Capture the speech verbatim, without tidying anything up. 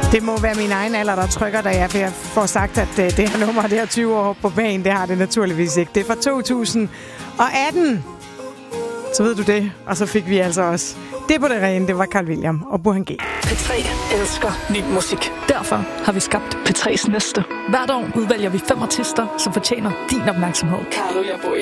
Det må være min egen alder, der trykker, da jeg får sagt, at det her nummer, det her tyve år på banen, det har det naturligvis ikke. Det er fra to tusind og atten. Så ved du det. Og så fik vi altså også det på det rene. Det var Carl William og Burhan G. P tre elsker ny musik. Derfor har vi skabt P tre's næste. Hvert år udvælger vi fem artister, som fortjener din opmærksomhed. Carlo Jaboy.